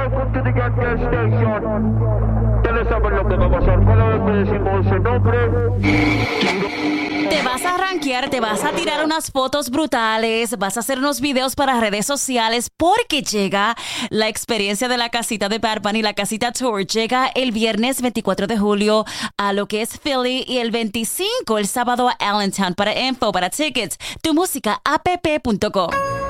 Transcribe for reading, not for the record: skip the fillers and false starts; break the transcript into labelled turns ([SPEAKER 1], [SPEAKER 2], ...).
[SPEAKER 1] welcome to the Get Gas Station. Ustedes saben lo que va a pasar cada vez que decimos ese nombre.
[SPEAKER 2] Te vas a rankear, te vas a tirar unas fotos brutales, vas a hacer unos videos para redes sociales porque llega la experiencia de la casita de Bad Bunny, la casita tour. Llega el viernes 24 de julio a lo que es Philly y el 25 el sábado a Allentown. Para info, para tickets, tumusica app.com.